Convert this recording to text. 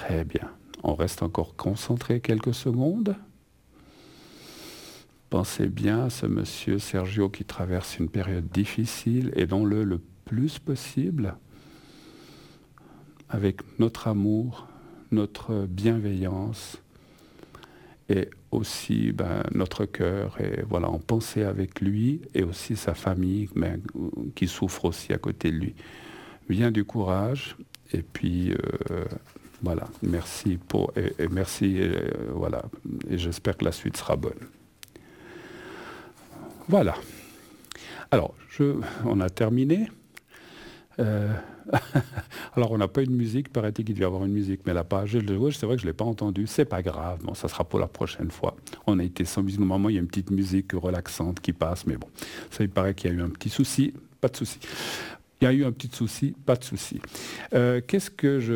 Eh bien, on reste encore concentré quelques secondes. Pensez bien à ce monsieur Sergio qui traverse une période difficile, aidons-le le plus possible avec notre amour, notre bienveillance et aussi notre cœur. Et voilà, en penser avec lui et aussi sa famille qui souffre aussi à côté de lui. Bien du courage et puis voilà, merci et merci voilà, et j'espère que la suite sera bonne. Voilà. Alors, on a terminé. Euh, Alors, on n'a pas une musique, paraît-il qu'il devait y avoir une musique, mais la page, c'est vrai que je ne l'ai pas entendue, c'est pas grave, bon, ça sera pour la prochaine fois. On a été sans musique, normalement, il y a une petite musique relaxante qui passe, mais bon, ça il paraît qu'il y a eu un petit souci, pas de souci. Il y a eu un petit souci, pas de souci. Qu'est-ce que je